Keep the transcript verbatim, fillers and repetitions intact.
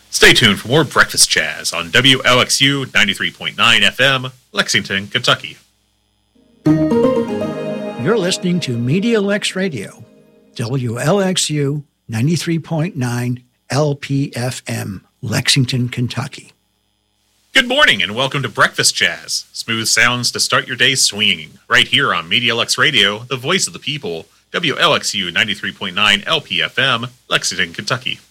Stay tuned for more Breakfast Jazz on W L X U ninety-three point nine F M, Lexington, Kentucky. You're listening to Media Lex Radio, W L X U ninety-three point nine L P F M, Lexington, Kentucky. Good morning and welcome to Breakfast Jazz. Smooth sounds to start your day swinging. Right here on Media Lex Radio, the voice of the people, W L X U ninety-three point nine L P F M, Lexington, Kentucky.